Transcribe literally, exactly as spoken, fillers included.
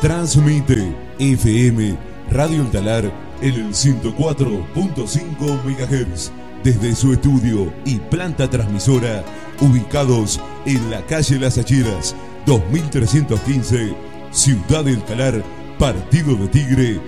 Transmite F M Radio El Talar en el ciento cuatro punto cinco megahertz desde su estudio y planta transmisora ubicados en la calle Las Acheras dos mil trescientos quince, Ciudad del Talar, Partido de Tigre,